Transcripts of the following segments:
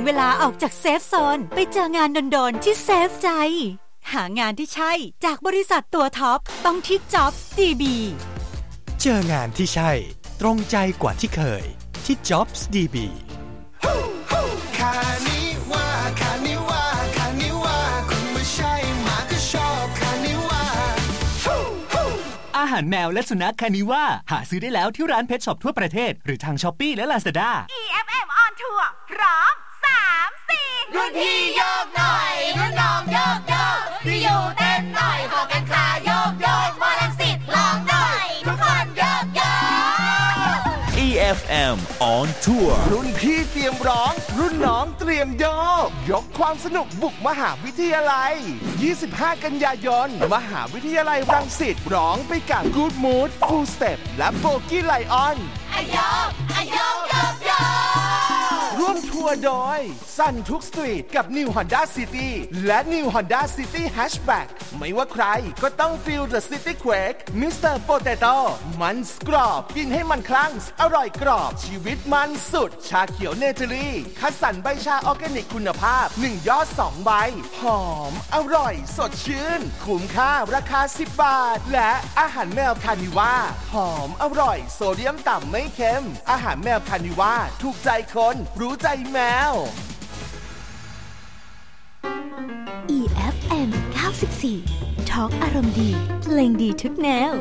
วลาออกจากเซฟโซนไปเจองานโดนๆที่เซฟใจหางานที่ใช่จากบริษัทตัวท็อปต้องที่ Jobs DB เจองานที่ใช่ตรงใจกว่าที่เคยที่ Jobs DB คานิว่าคานิว่าคานิว่าคุณไม่ใช่หมาก็ชอบคานิว่าอาหารแมวและสุนัขคานิว่าหาซื้อได้แล้วที่ร้านเพชช็อปทั่วประเทศหรือทาง Shopee และ Lazada EFM on Tour พร้อม3-4รุ่นพี่โยกหน่อยรุ่นน้องโยกโยกพี่อยู่เต้นหน่อยขอกันคาโยกโยกมอลังสิตลองหน่อยทุกคนโยกโยก EFM on Tour รุ่นพี่เตรียมร้องรุ่นน้องเตรียมโยกยกความสนุกบุกมหาวิทยาลัย25 กันยายนมหาวิทยาลัยรังสิตร้องไปกับ Good Mood Full Step และ Bogey Lion อะโยกอะโยกโยกโยกร่วมทัวร์โดย Sun ทุกสตรีทกับ New Honda City และ New Honda City Hatchback ไม่ว่าใครก็ต้อง Feel the City Quake Mr. Potato มันกรอบกินให้มันคลั่งอร่อยกรอบชีวิตมันสุดชาเขียวเนเจอรี่คัดสรรใบชาออร์แกนิกคุณภาพ1ยอด2ใบหอมอร่อยสดชื่นคุ้มค่าราคา10 บาทและอาหารแมวคานิว่าหอมอร่อยโซเดียมต่ำไม่เค็มอาหารแมวคานิว่าถูกใจคนรู้ใจแมว EFM 94 Talk อารมณ์ดีเพลงดีทุกแนว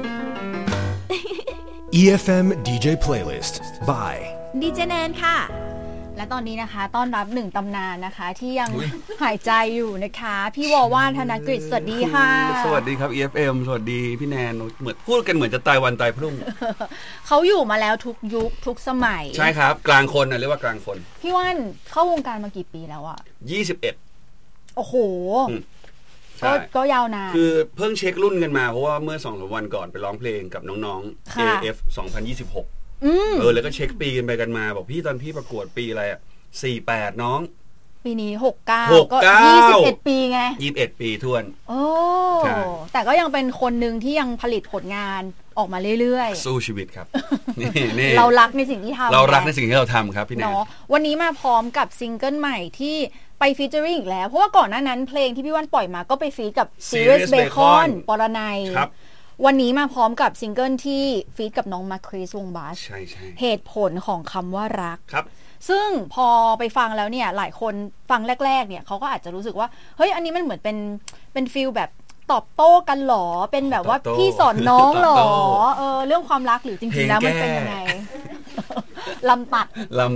EFM DJ Playlist by ดีเจแนนค่ะและตอนนี้นะคะต้อนรับ1ตำนานนะคะที่ยังหายใจอยู่นะคะพี่วอว่านธนกฤษสวัสดีค่ะสวัสดีครับ EFM สวัสดีพี่แนนเหมือนพูดกันเหมือนจะตายวันตายพรุ่งเขาอยู่มาแล้วทุกยุคทุกสมัยใช่ครับกลางคนนะเรียกว่ากลางคนพี่ว่านเข้าวงการมากี่ปีแล้วอะ 21 โอ้โหก็ยาวนานคือเพิ่งเช็ครุ่นกันมาเพราะว่าเมื่อ 2-3 วันก่อนไปร้องเพลงกับน้องๆ AF 2026แล้วก็เช็คปีกันไปกันมาบอกพี่ตอนพี่ประกวดปีอะไรอ่ะ48น้องปีนี้69ก็21ปีไง 21ปีท้วนโอ้แต่ก็ยังเป็นคนหนึ่งที่ยังผลิตผลงานออกมาเรื่อยๆสู้ชีวิตครับนี่เรารักในสิ่งที่ทำเรารักในสิ่งที่เราทำครับพี่แนนวันนี้มาพร้อมกับซิงเกิลใหม่ที่ไปฟีเจอริ่งอีกแล้วเพราะว่าก่อนหน้านั้นเพลงที่พี่ว่านปล่อยมาก็ไปฟีดกับ Serious Bacon ปรนัยวันนี้มาพร้อมกับซิงเกิลที่ฟีดกับน้องมาคริสวงบาสใช่เหตุผลของคำว่ารักครับซึ่งพอไปฟังแล้วเนี่ยหลายคนฟังแรกๆเนี่ยเขาก็อาจจะรู้สึกว่าเฮ้ยอันนี้มันเหมือนเป็นฟีลแบบตอบโต้กันหรอเป็นแบบว่าพี่สอนน้องหรอเรื่องความรักหรือจริงๆแล้วมันเป็นยังไงลำตัด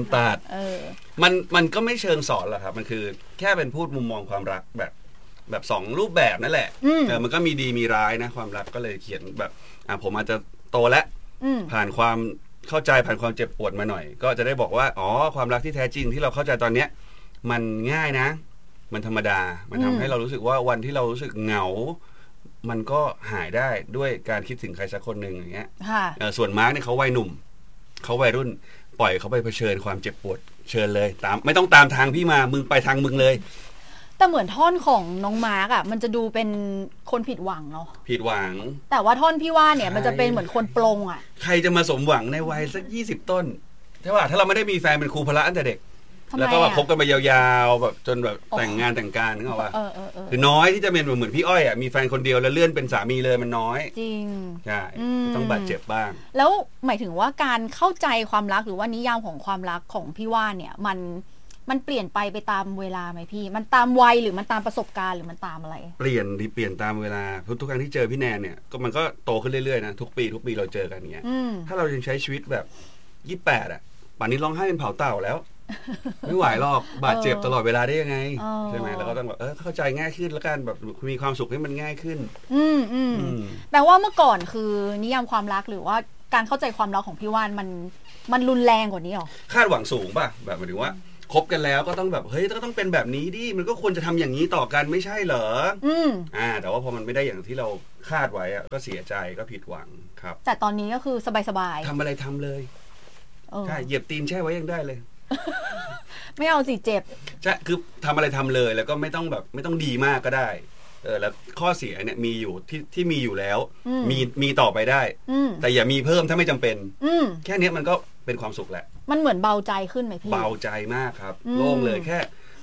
มันก็ไม่เชิงสอนหรอกครับมันคือแค่เป็นพูดมุมมองความรักแบบ2รูปแบบนั่นแหละมันก็มีดีมีร้ายนะความรักก็เลยเขียนแบบผมอาจจะโตแล้วผ่านความเข้าใจผ่านความเจ็บปวดมาหน่อยก็จะได้บอกว่าอ๋อความรักที่แท้จริงที่เราเข้าใจตอนเนี้ยมันง่ายนะมันธรรมดามันทำให้เรารู้สึกว่าวันที่เรารู้สึกเหงามันก็หายได้ด้วยการคิดถึงใครสักคนหนึ่งอย่างเงี้ยส่วนมาร์คเนี่ยเขาวัยหนุ่มเขาวัยรุ่นปล่อยเขาไปเผชิญความเจ็บปวดเชิญเลยตามไม่ต้องตามทางพี่มามึงไปทางมึงเลยแต่เหมือนท่อนของน้องมาร์กอ่ะมันจะดูเป็นคนผิดหวังเนาะผิดหวังแต่ว่าท่อนพี่ว่าเนี่ยมันจะเป็นเหมือนคนปลงอ่ะใครจะมาสมหวังในวัยสัก20ต้นใช่ป่ะถ้าเราไม่ได้มีแฟนเป็นครูพละตั้งแต่เด็กแล้วก็แบบคบกันไปยาวๆแบบจนแบบแต่งงานแต่งการนึกออกป่ะคือน้อยที่จะเป็นเหมือนพี่อ้อยอ่ะมีแฟนคนเดียวแล้วเลื่อนเป็นสามีเลยมันน้อยจริงใช่ต้องบาดเจ็บบ้างแล้วหมายถึงว่าการเข้าใจความรักหรือว่านิยามของความรักของพี่ว่าเนี่ยมันเปลี่ยนไปตามเวลาไหมพี่มันตามวัยหรือมันตามประสบการณ์หรือมันตามอะไรเปลี่ยนตามเวลาทุกครั้งที่เจอพี่แนนเนี่ยก็มันก็โตขึ้นเรื่อยๆนะทุกปีเราเจอกันอย่างเงี้ยถ้าเรายังใช้ชีวิตแบบ28อ่ะป่านนี้ร้องไห้เป็นเผาเต่าแล้วไม่ไหวหรอกบาดเจ็บตลอดเวลาได้ยังไงใช่ไหมแล้วก็ต้องแบบเข้าใจง่ายขึ้นแล้วกันแบบมีความสุขให้มันง่ายขึ้นแปลว่าเมื่อก่อนคือนิยามความรักหรือว่าการเข้าใจความรักของพี่ว่านมันรุนแรงกว่านี้หรอคาดหวังสูงป่ะแบบหมายถึงว่าคบกันแล้วก็ต้องแบบเฮ้ยก็ต้องเป็นแบบนี้ดิมันก็ควรจะทำอย่างนี้ต่อกันไม่ใช่เหรอแต่ว่าพอมันไม่ได้อย่างที่เราคาดไว้ก็เสียใจก็ผิดหวังครับแต่ตอนนี้ก็คือสบายๆทำอะไรทำเลยใช่เหยียบตีนแช่ไว้ยังได้เลยไม่เอาสิเจ็บใช่คือทำอะไรทำเลยแล้วก็ไม่ต้องดีมากก็ได้แล้วข้อเสียเนี่ยมีอยู่ที่มีอยู่แล้วมีต่อไปได้แต่อย่ามีเพิ่มถ้าไม่จำเป็นแค่นี้มันก็เป็นความสุขแหละมันเหมือนเบาใจขึ้นไหมพี่เบาใจมากครับโล่งเลยแค่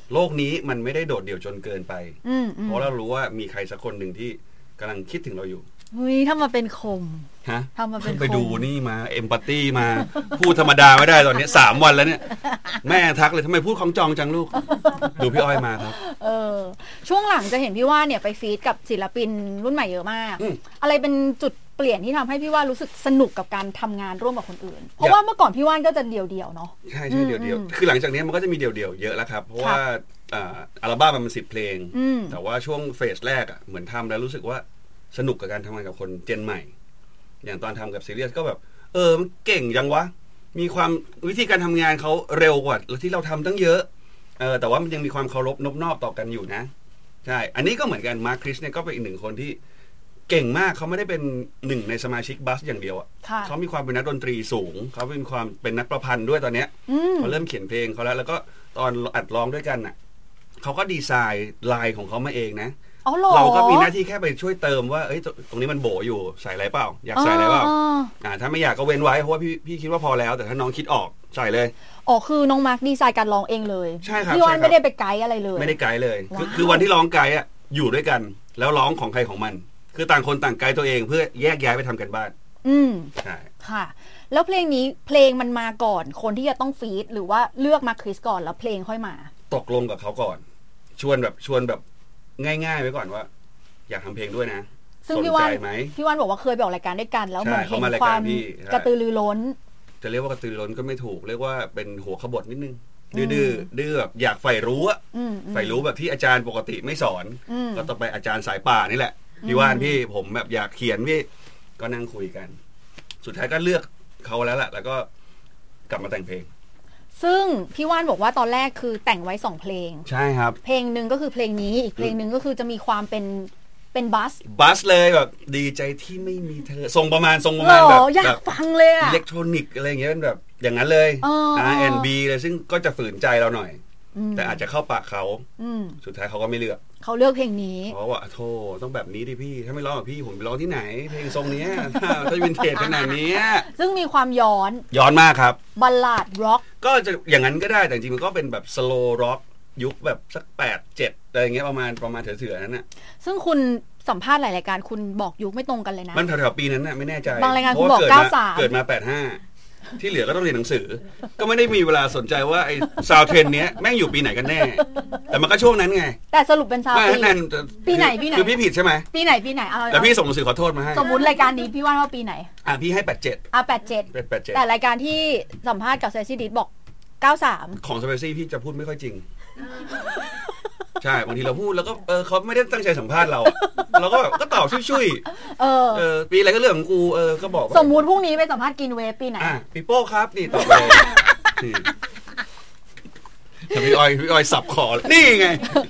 โลกนี้มันไม่ได้โดดเดี่ยวจนเกินไปเพราะเรารู้ว่ามีใครสักคนหนึ่งที่กำลังคิดถึงเราอยู่เฮ้ยถ้ามาเป็นคมฮะถ้ามาเป็นคมไปดูนี่มาเอมพัตตี้มาพูดธรรมดาไม่ได้ตอนนี้3 วันแล้วเนี่ยแม่ทักเลยทำไมพูดของจองจังลูกดูพี่อ้อยมาครับช่วงหลังจะเห็นพี่ว่าเนี่ยไปฟีดกับศิลปินรุ่นใหม่เยอะมากอะไรเป็นจุดเปลี่ยนที่ทำให้พี่ว่ารู้สึกสนุกกับการทำงานร่วมกับคนอื่นเพราะว่าเมื่อก่อนพี่ว่านก็จะเดี่ยวๆเนาะใช่เดี่ยวๆคือหลังจากนี้มันก็จะมีเดี่ยวๆเยอะแล้วครับเพราะว่าอัลบั้มมัน10 เพลงแต่ว่าช่วงเฟสแรกเหมือนทำแล้วรู้สึกว่าสนุกกับการทำงานกับคนเจนใหม่อย่างตอนทำกับซีเรียสก็แบบมันเก่งจังวะมีความวิธีการทำงานเขาเร็วกว่าที่เราทำตั้งเยอะแต่ว่ามันยังมีความเคารพนอบนอบต่อกันอยู่นะใช่อันนี้ก็เหมือนกันมาร์คคริสเนี่ยก็เป็นอีกหนึ่งคนที่เก่งมากเขาไม่ได้เป็นหนึ่งในสมาชิกบัสอย่างเดียวเขามีความเป็นนักดนตรีสูงเขาเป็นความเป็นนักประพันธ์ด้วยตอนเนี้ยเขาเริ่มเขียนเพลงเขาแล้วก็ตอนอัดร้องด้วยกันน่ะเขาก็ดีไซน์ลายของเขามาเองนะเราก็มีหน้าที่แค่ไปช่วยเติมว่าตรงนี้มันโบอยู่ใส่อะไรเปล่าอยากใส่อะไรเปล่าถ้าไม่อยากก็เว้นไว้เพราะว่าพี่คิดว่าพอแล้วแต่ถ้าน้องคิดออกใส่เลยคือน้องมาร์คดีไซน์การร้องเองเลยใช่ครับพี่วันไม่ได้ไปไกด์อะไรเลยไม่ได้ไกด์เลยคือวันที่ร้องไกด์อยู่ด้วยกันแล้วร้องของใครของมันคือต่างคนต่างไกด์ตัวเองเพื่อแยกย้ายไปทำกันบ้านใช่ค่ะแล้วเพลงนี้เพลงมันมาก่อนคนที่จะต้องฟีดหรือว่าเลือกมาคริสก่อนแล้วเพลงค่อยมาตกลงกับเขาก่อนชวนแบบง่ายๆไว้ก่อนว่าอยากทำเพลงด้วยนะซึ่งพี่วันบอกว่าเคยไปออกรายการด้วยกันแล้วเหมือนเห็นความกระตือรือร้นจะเรียกว่ากระตือรือร้นก็ไม่ถูกเรียกว่าเป็นหัวขบถนิดนึงดื้อแบบอยากใฝ่รู้ใฝ่รู้แบบที่อาจารย์ปกติไม่สอนก็ต่อไปอาจารย์สายป่านี่แหละพี่ว่านพี่ผมแบบอยากเขียนพี่ก็นั่งคุยกันสุดท้ายก็เลือกเขาแล้วแหละแล้วก็กลับมาแต่งเพลงซึ่งพี่ว่านบอกว่าตอนแรกคือแต่งไว้2 เพลงใช่ครับเพลงหนึ่งก็คือเพลงนี้อีกเพลงหนึ่งก็คือจะมีความเป็นบัสเลยแบบดีใจที่ไม่มีเธอทรงประมาณแบบอยากฟังเลยอิเล็กทรอนิกส์อะไรอย่างเงี้ยเป็นแบบอย่างนั้นเลยR&B เลยซึ่งก็จะฝืนใจเราหน่อยแต่อาจจะเข้าปากเขาสุดท้ายเขาก็ไม่เลือกเขาเลือกเพลงนี้เพราะว่าโธ่ต้องแบบนี้ดิพี่ถ้าไม่ร้องกับพี่ผมไปร้องที่ไหนเพลงทรงนี้ถ้าวินเทจขนาดนี้ซึ่งมีความย้อนมากครับบัลลาดร็อกก็จะอย่างนั้นก็ได้แต่จริงๆมันก็เป็นแบบสโลว์ร็อกยุคแบบสัก8-7อะไรเงี้ยประมาณเถื่อนๆนั้นน่ะซึ่งคุณสัมภาษณ์หลายรายการคุณบอกยุคไม่ตรงกันเลยนะมันแถวๆปีนั้นน่ะไม่แน่ใจบางรายการคุณบอก93 เกิดมา85ที่เหลือก็ต้องเรียนหนังสือก็ไม่ได้มีเวลาสนใจว่าไอ้ซาวด์เทรนด์เนี้ยแม่งอยู่ปีไหนกันแน่แต่มันก็ช่วงนั้นไงแต่สรุปเป็นซาวด์ปีไหนคือพี่ผิดใช่ไหมปีไหนแล้วพี่ส่งหนังสือขอโทษมาให้สมมุติรายการนี้พี่ว่าปีไหนพี่ให้87 แต่รายการที่สัมภาษณ์กับเซซี่ดิสบอก93 ของเซซี่พี่จะพูดไม่ค่อยจริงใช่บางทีเราพูดแล้วก็เขาไม่ได้ตั้งใจสัมภาษณ์เราเราก็แบบก็ตอบชุยๆปีอะไรก็เรื่องของกูก็บอกสมมุติพรุ่งนี้ไปสัมภาษณ์กินเวฟปีไหนปีโป้ครับนี่ตอบเลยพี่อ้อยสับคอนี่ไง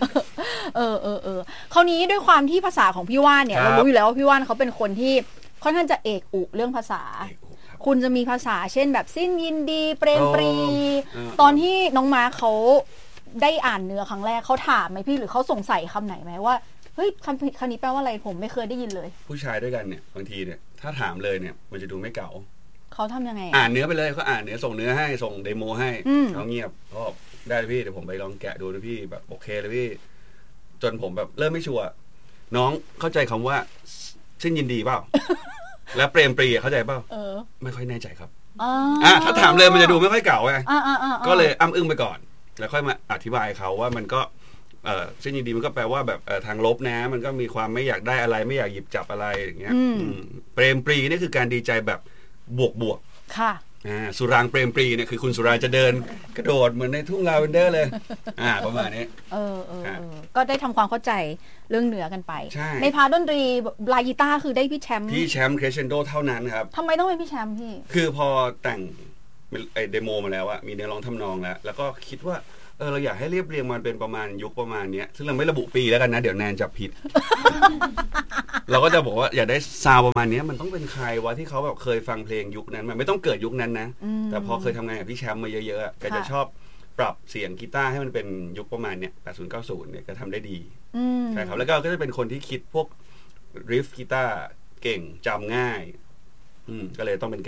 คราวนี้ด้วยความที่ภาษาของพี่ว่านเนี่ยเรารู้อยู่แล้วว่าพี่ว่านเขาเป็นคนที่ค่อนข้างจะเอกอุเรื่องภาษาคุณจะมีภาษาเช่นแบบสิ้นยินดีเปรมปรีตอนที่น้องม้าเขาได้อ่านเนื้อครั้งแรกเขาถามไหมพี่หรือเขาสงสัยคำไหนไหมว่าเฮ้ยคำนี้แปลว่าอะไรผมไม่เคยได้ยินเลยผู้ชายด้วยกันเนี่ยบางทีเนี่ยถ้าถามเลยเนี่ยมันจะดูไม่เก๋าเขาทำยังไงอ่านเนื้อไปเลยเขาอ่านเนื้อส่งเนื้อให้ส่งเดโมให้เขาเงียบก็ได้พี่เดี๋ยวผมไปลองแกะดูนะพี่แบบโอเคเลยพี่จนผมแบบเริ่มไม่ชัวร์น้องเข้าใจคำว่าสิ้นยินดีเปล่า แล้วเปรมปรีเข้าใจเปล่าไม่ค่อยแน่ใจครับถ้าถามเลยมันจะดูไม่ค่อยเก๋าไงก็เลยอ้ำอึ้งไปก่อนแล้วค่อยมาอธิบายเขาว่ามันก็สิ้นยินดีมันก็แปลว่าแบบทางลบนะมันก็มีความไม่อยากได้อะไรไม่อยากหยิบจับอะไรอย่างเงี้ยเปรมปรีนี่คือการดีใจแบบบวกค่ะสุรางเปรมปรีเนี่ยคือคุณสุรางจะเดินกระโดดเหมือนในทุ่งลาเวนเดอร์เลยประมาณนี้ก็ได้ทำความเข้าใจเรื่องเหนือกันไปในพาร์ทดนตรีลายกีตาร์คือได้พี่แชมป์เครเชนโดเท่านั้นครับทำไมต้องเป็นพี่แชมป์พี่คือพอแต่งไอเดโมมาแล้วอะมีเนื้อร้องทำนองแล้วก็คิดว่าเราอยากให้เรียบเรียงมันเป็นประมาณยุคประมาณนี้ซึ่งเราไม่ระบุปีแล้วกันนะเดี๋ยวแนนจับผิด เราก็จะบอกว่าอยากได้ซาวประมาณนี้มันต้องเป็นใครวะที่เขาแบบเคยฟังเพลงยุคนั้นมันไม่ต้องเกิดยุคนั้นนะแต่พอเคยทำงานกับพี่แชมป์มาเยอะๆก็จะชอบปรับเสียงกีตาร์ให้มันเป็นยุคประมาณเนี้ย80-90เนี่ยก็ทำได้ดีใช่ครับแล้วก็จะเป็นคนที่คิดพวกริฟกีตาร์เก่งจำง่ายก็เลยต้องเป็นแกแหละ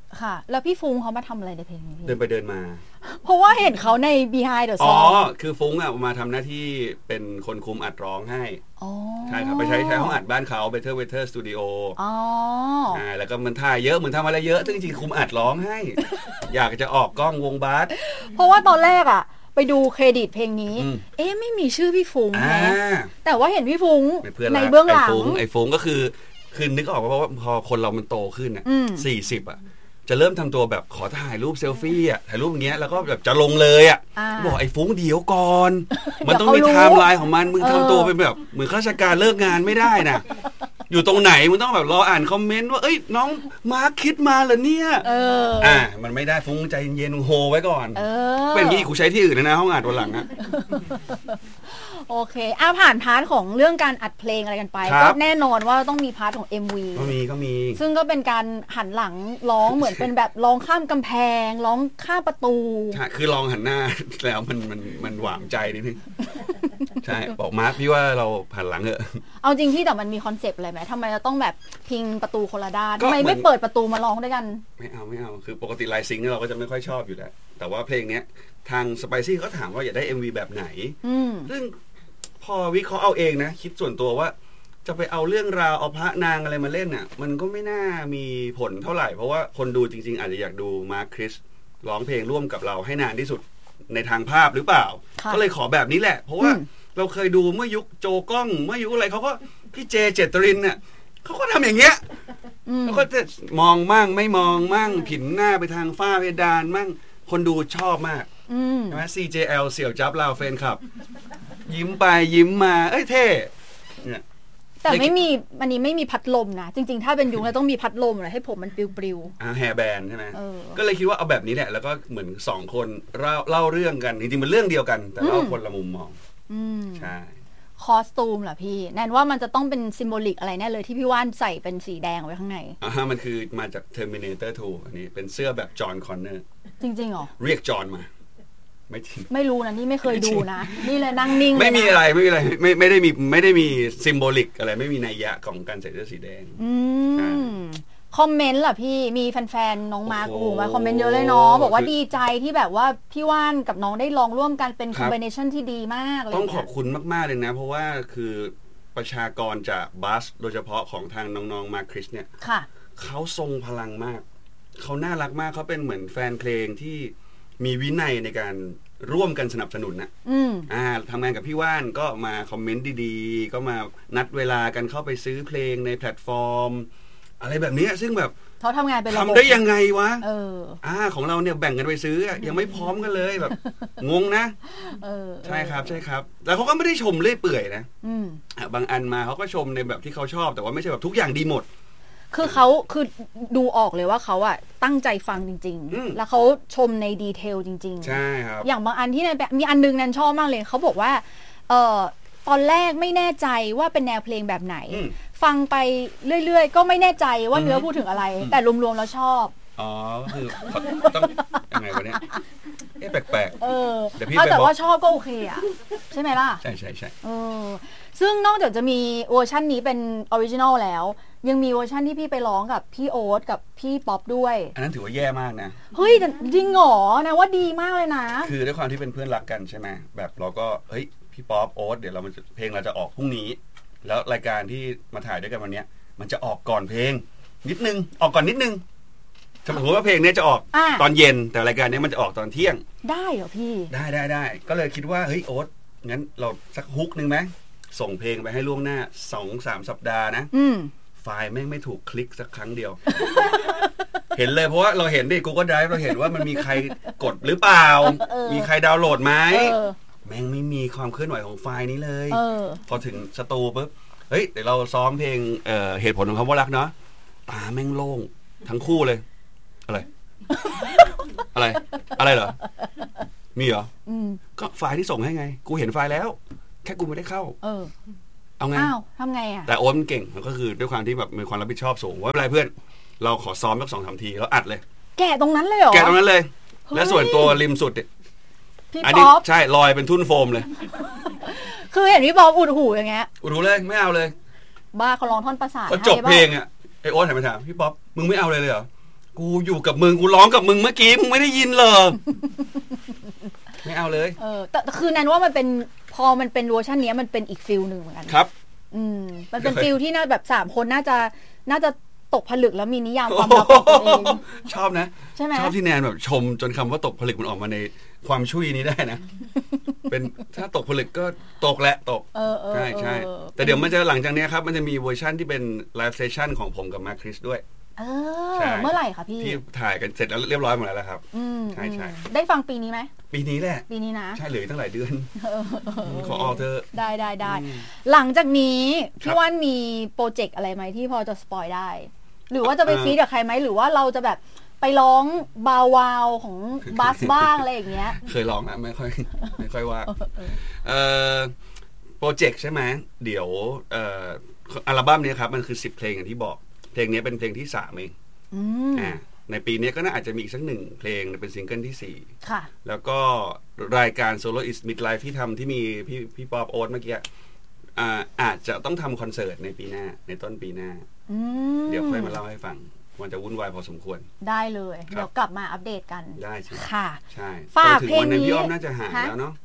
ค่ะแล้วพี่ฟุ้งเขามาทำอะไรในเพลงนี้เดินไปเดินมาเพราะว่าเห็นเขาใน Behind the Song คือฟุ้งอ่ะมาทำหน้าที่เป็นคนคุมอัดร้องให้ใช่ครับไปใช้ห้องอัดบ้านเขา Better Studio แล้วก็มันถ่ายเยอะเหมือนทำอะไรเยอะซึ่งจริงๆคุมอัดร้องให้ อยากจะออกกล้องวงบาสเพราะว่าตอนแรกอ่ะไปดูเครดิตเพลงนี้ไม่มีชื่อพี่ฟุ้งนะแต่ว่าเห็นพี่ฟุ้งในเบื้องหลังไอ้ฟุ้งก็คือนึกออกว่าพอคนเรามันโตขึ้นอ่ะ40อ่ะจะเริ่มทำตัวแบบขอถ่ายรูปเซลฟี่อ่ะถ่ายรูปอย่างเงี้ยแล้วก็แบบจะลงเลยอ่ะบอกไอ้ฟุ้งเดี๋ยวก่อนมันต้องมีไทม์ไลน์ของมันมึงทำตัวเป็นแบบเหมือนข้าราชการเลิกงานไม่ได้นะอยู่ตรงไหนมึงต้องแบบรออ่านคอมเมนต์ว่าเอ้ยน้องมาร์คคิดมาเหรอเนี่ยมันไม่ได้ฟุ้งใจเย็นๆโฮไว้ก่อนเป็นงี้กูใช้ที่อื่นนะห้องอัดวันหลังอ่ะโอเคผ่านพาร์ทของเรื่องการอัดเพลงอะไรกันไปก็แน่นอนว่าต้องมีพาร์ทของ MV ก็มีซึ่งก็เป็นการหันหลังร้องเหมือนเป็นแบบร้องข้ามกำแพงร้องข้ามประตูคือร้องหันหน้าแล้วมันหวานใจนิดนึงใช่บอกมาร์คพี่ว่าเราหันหลังเถอะเอาจริงที่แต่มันมีคอนเซปต์อะไรไหมทำไมเราต้องแบบพิงประตูคนละด้านทำไมไม่เปิดประตูมาร้องด้วยกันไม่เอาคือปกติไลน์ซิงค์เราก็จะไม่ค่อยชอบอยู่แล้วแต่ว่าเพลงเนี้ยทางสไปซี่เขาถามว่าอยากได้ MV แบบไหนซึ่งพอวิเคราะห์เอาเองนะคิดส่วนตัวว่าจะไปเอาเรื่องราวเอาพระนางอะไรมาเล่นน่ะมันก็ไม่น่ามีผลเท่าไหร่เพราะว่าคนดูจริงๆอาจจะอยากดูมาร์คคริสร้องเพลงร่วมกับเราให้นานที่สุดในทางภาพหรือเปล่าก็เลยขอแบบนี้แหละเพราะว่าเราเคยดูเมื่อยุคโจกล้องเมื่อยุคอะไรเขาก็พี่เจเจตรินเนี่ยเขาก็ทำอย่างเงี้ยเขาก็จะมองมั่งไม่มองมั่งผินหน้าไปทางฝ้าเพดานมั่งคนดูชอบมากใช่ไหม CJL เสี่ยวจับลาวเฟนครับยิ้มไปยิ้มมาเอ้ยเท่เนี่ยแต่ไม่มีอันนี้ไม่มีพัดลมนะจริงๆถ้าเป็นยุงแล้วต้องมีพัดลมอะไรให้ผมมันปลิวๆแฮร์แบนใช่ไหมก็เลยคิดว่าเอาแบบนี้แหละแล้วก็เหมือน2คนเล่าเรื่องกันจริงๆมันเรื่องเดียวกันแต่เล่าคนละมุมมองใช่คอสตูมเหรอพี่แนนว่ามันจะต้องเป็นซิมโบลิกอะไรแน่เลยที่พี่ว่านใส่เป็นสีแดงไว้ข้างในมันคือมาจาก Terminator 2 อันนี้เป็นเสื้อแบบจอห์นคอนเนอร์จริงๆหรอเรียกจอห์นมาไม่รู้นะนี่ไม่เคยดูนะนี่เลยนั่งนิ่งไม่มีอะไรไม่ได้มีซิมโบลิกอะไรไม่มีนัยยะของการใส่เสื้อสีแดงคอมเมนต์ล่ะพี่มีแฟนๆน้องมาร์คมาคอมเมนต์เยอะเลยเนาะบอกว่าดีใจที่แบบว่าพี่ว่านกับน้องได้ลองร่วมกันเป็นคอมบิเนชันที่ดีมากเลยต้องขอบคุณมากๆเลยนะเพราะว่าคือประชากรจากบัสโดยเฉพาะของทางน้องๆมาร์คคริสเนี่ยเขาทรงพลังมากเขาน่ารักมากเขาเป็นเหมือนแฟนเพลงที่มีวินัยในการร่วมกันสนับสนุนนะทำงานกับพี่ว่านก็มาคอมเมนต์ดีๆก็มานัดเวลากันเข้าไปซื้อเพลงในแพลตฟอร์มอะไรแบบนี้ซึ่งแบบเขาทำงานเป็นระบบทำได้ยังไงวะของเราเนี่ยแบ่งกันไปซื้อยังไม่พร้อมกันเลยแบบงงนะใช่ครับแล้วเขาก็ไม่ได้ชมเรื่อยเปื่อยนะบางอันมาเขาก็ชมในแบบที่เขาชอบแต่ว่าไม่ใช่แบบทุกอย่างดีหมดคือเขาคือดูออกเลยว่าเขาอะตั้งใจฟังจริงๆแล้วเขาชมในดีเทลจริงๆใช่ครับอย่างบางอันที่มีอันนึงนันชอบมากเลยเขาบอกว่าตอนแรกไม่แน่ใจว่าเป็นแนวเพลงแบบไหนฟังไปเรื่อยๆก็ไม่แน่ใจว่าเนื้อพูดถึงอะไรแต่รวมๆแล้วชอบคือต้องยังไงวะเนี่ยแปลกๆเดี๋ยวพี่แต่ว่าชอบก็โอเคอะใช่ไหมล่ะใช่ซึ่งนอกจากจะมีเวอร์ชันนี้เป็นออริจินอลแล้วยังมีเวอร์ชันที่พี่ไปร้องกับพี่โอ๊ตกับพี่ป๊อปด้วยอันนั้นถือว่าแย่มากนะเฮ้ยจริงเหรอนะว่าดีมากเลยนะคือด้วยความที่เป็นเพื่อนรักกันใช่ไหมแบบเราก็เฮ้ยพี่ป๊อปโอ๊ตเดี๋ยวเพลงเราจะออกพรุ่งนี้แล้วรายการที่มาถ่ายด้วยกันวันนี้มันจะออกก่อนเพลงนิดนึงออกก่อนนิดนึงสมมติว่าเพลงนี้จะออกตอนเย็นแต่รายการนี้มันจะออกตอนเที่ยงได้เหรอพี่ได้ก็เลยคิดว่าเฮ้ยโอ๊ตงั้นเราสักฮุกนึงไหมส่งเพลงไปให้ล่วงหน้า 2-3 สัปดาห์นะไฟล์แม่งไม่ถูกคลิกสักครั้งเดียว เห็นเลยเพราะว่าเราเห็นดิ Google Drive เราเห็นว่ามันมีใครกดหรือเปล่ามีใครดาวน์โหลดไหมแม่งไม่มีความเคลื่อนไหวของไฟล์นี้เลยพอถึงสตูปุ๊บเฮ้ยเดี๋ยวเราซ้อมเพลงเหตุผลของคำว่ารักเนาะตาแม่งโล่งทั้งคู่เลยอะไรเหรอมีเหรอก็ไฟล์ที่ส่งให้ไงกูเห็นไฟล์แล้วแค่กูไม่ได้เข้าเอาไงทำไงอ่ะแต่โอ๊ตมันเก่งมันก็คือด้วยความที่แบบมีความรับผิดชอบสูงว่าไม่เป็นไรเพื่อนเราขอซ้อมสัก 2-3 ทีแล้วอัดเลยแกะตรงนั้นเลยเหรอแกะตรงนั้นเลยและส่วนตัวริมสุดอันนี้ใช่ลอยเป็นทุ่นโฟมเลยคือเห็นพี่บอมอุดหูอย่างเงี้ยอุดหูเลยไม่เอาเลยบ้าเขาร้องท่อนประสานก็จบเพลงอ่ะไอโอ๊ตหันมาถามพี่ป๊อปมึงไม่เอาเลยเหรอกูอยู่กับมึงกูร้องกับมึงเมื่อกี้มึงไม่ได้ยินเหรอ ไม่เอาเลยแต่คือแนนว่ามันเป็นพอมันเป็นเวอร์ชันนี้มันเป็นอีกฟิลหนึ่งเหมือนกันครับมันเป็นฟิลที่น่าแบบ3คนน่าจะตกผลึกแล้วมีนิยามความรักของตัวเองชอบนะใช่ไหมชอบที่แนนแบบชมจนคำว่าตกผลึกมันออกมาในความชุยนี้ได้นะ เป็นถ้าตกผลึกก็ตกแหละตกใช่ใช่แต่เดี๋ยวมันจะหลังจากนี้ครับมันจะมีเวอร์ชั่นที่เป็นไลฟ์เซสชั่นของผมกับมาร์คคริสด้วยเมื่อไหร่คะพี่ที่ถ่ายกันเสร็จแล้วเรียบร้อยหมดแล้วครับใช่ใช่ได้ฟังปีนี้ไหมปีนี้แหละปีนี้นะใช่เหลือตั้งหลายเดือนขอออกเธอได้หลังจากนี้พี่ว่านมีโปรเจกต์อะไรไหมที่พอจะสปอยได้หรือว่าจะไปฟีดกับใครไหมหรือว่าเราจะแบบไปร้องบาวาวของบัสบ้างอะไรอย่างเงี้ยเคยร้องนะไม่ค่อยว่าโปรเจกต์ใช่ไหมเดี๋ยวอัลบั้มนี้ครับมันคือ10เพลงอย่างที่บอกเพลงนี้เป็นเพลงที่3เองในปีนี้ก็น่าอาจจะมีอีกสัก1เพลงเป็นซิงเกิลที่4ค่ะแล้วก็รายการ Solo is Midlife ที่ทำที่มีพี่ป๊อปโอ๊ตเมื่อกี้อาจจะต้องทำคอนเสิร์ตในปีหน้าในต้นปีหน้าเดี๋ยวค่อยมาเล่าให้ฟังมันจะวุ่นวายพอสมควรได้เลยเดี๋ยวกลับมาอัปเดตกันได้ใช่ค่ะใช่ฝากเพลงนี้พี่อ้อมน่าจะหายแล้วเนาะ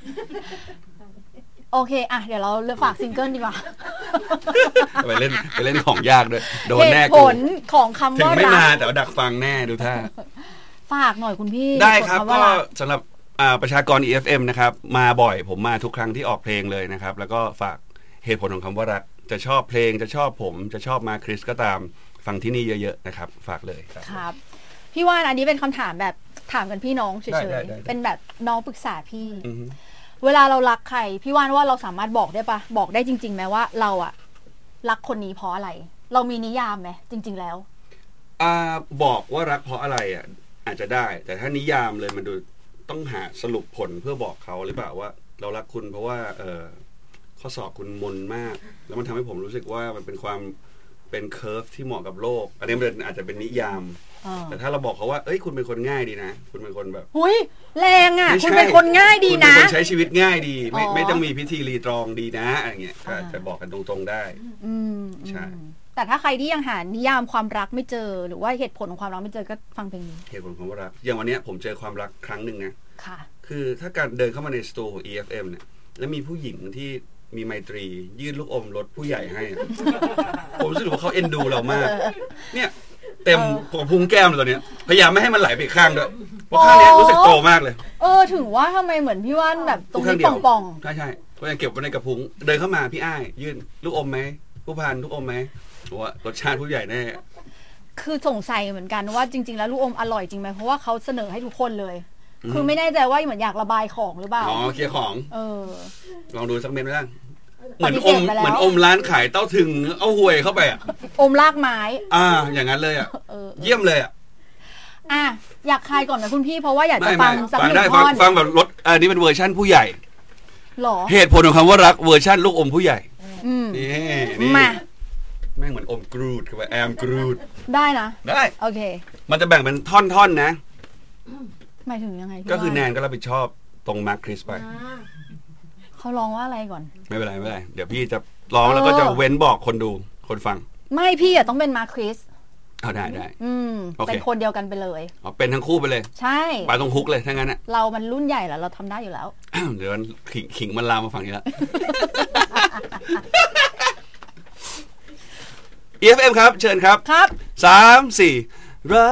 โอเคอ่ะเดี๋ยวเราฝากซิงเกิลดีกว่าไปเล่นของยากด้วยโดนแน่ผลของคำว่ารักถึงไม่มาแต่ดักฟังแน่ดูท่าฝากหน่อยคุณพี่ได้ครับก็สำหรับประชากร EFM นะครับมาบ่อยผมมาทุกครั้งที่ออกเพลงเลยนะครับแล้วก็ฝากเหตุผลของคำว่ารักจะชอบเพลงจะชอบผมจะชอบมาคริสก็ตามฟังที่นี่เยอะๆนะครับฝากเลยครับพี่ว่านอันนี้เป็นคำถามแบบถามกันพี่น้องเฉยๆเป็นแบบน้องปรึกษาพี่เวลาเรารักใครพี่ว่านว่าเราสามารถบอกได้ปะบอกได้จริงๆไหมว่าเราอะรักคนนี้เพราะอะไรเรามีนิยามไหมจริงๆแล้วบอกว่ารักเพราะอะไรอะอาจจะได้แต่ถ้านิยามเลยมันดูต้องหาสรุปผลเพื่อบอกเขาหรือเปล่าว่าเรารักคุณเพราะว่าข้อสอบคุณมนมากแล้วมันทำให้ผมรู้สึกว่ามันเป็นความเป็นเคิร์ฟที่เหมาะกับโลกอันนี้มันอาจจะเป็นนิยามแต่ถ้าเราบอกเขาว่าเอ้ยคุณเป็นคนง่ายดีนะคุณเป็นคนแบบหุยแรงอ่ะคุณเป็นคนง่ายดีนะคุณเป็นคนใช้ชีวิตง่ายดีไม่ต้องมีพิธีรีตรองดีนะอะไรเงี้ยก็จะบอกกันตรงๆได้ใช่แต่ถ้าใครที่ยังหานิยามความรักไม่เจอหรือว่าเหตุผลของความรักไม่เจอก็ฟังเพลงนี้เหตุผลของความรักอย่างวันนี้ผมเจอความรักครั้งหนึ่งนะค่ะคือถ้าการเดินเข้ามาในสตูของ EFM เนี่ยแล้วมีผู้หญิงที่มีไมตรียื่นลูกอมรถผู้ใหญ่ให้ผมรู้สึกว่าเขาเอ็นดูเรามากเนี่ยเต็มพุงแก้มเลยตอนนี้พยายามไม่ให้มันไหลไปข้างด้วยเพราะข้างนี้รู้สึกโตมากเลยถึงว่าทำไมเหมือนพี่ว่านแบบตรงนี้ป่องๆใช่ก็ยังเก็บไว้ในกระพุ้งเดินเข้ามาพี่อ้ายยื่นลูกอมไหมผู้พันลูกอมไหมว่ารสชาติผู้ใหญ่แน่คือสงสัยเหมือนกันว่าจริงๆแล้วลูกอมอร่อยจริงไหมเพราะว่าเขาเสนอให้ทุกคนเลยคือไม่แน่ใจว่าเหมือนอยากระบายของหรือเปล่าเคลียร์ของลองดูสักเม็ดไหมล่ะเหมือนอมร้านขายเต้าถึงเอาห่วยเข้าไปอ่ะอมลากไม้อย่างนั้นเลยอ่ะเยี่ยมเลยอ่ะอยากคายก่อนนะคุณพี่เพราะว่าอยากจะฟังสักหนึ่งท่อนฟังแบบรถอันนี้เป็นเวอร์ชั่นผู้ใหญ่หรอเหตุผลของคำว่ารักเวอร์ชั่นลูกอมผู้ใหญ่นี่มาแม่งเหมือนอมกรูดคือว่าแอมกรูดได้นะได้โอเคมันจะแบ่งเป็นท่อนๆนะหมายถึงยังไงก็คือแนนก็รับผิดชอบตรงมาร์คคริสไปเขาร้องว่าอะไรก่อนไม่เป็นไรเดี๋ยวพี่จะร้องแล้วก็จะเว้นบอกคนดูคนฟังไม่พี่อ่ะต้องเป็นมาร์คคริสได้เป็นคนเดียวกันไปเลยเป็นทั้งคู่ไปเลยใช่ไปตรงฮุกเลยถ้างั้นอ่ะเรามันรุ่นใหญ่แล้วเราทำได้อยู่แล้วเดี๋ยวขิงมันลามมาฝั่งนี้แล้ว EFM ครับเชิญครับครับ 3-4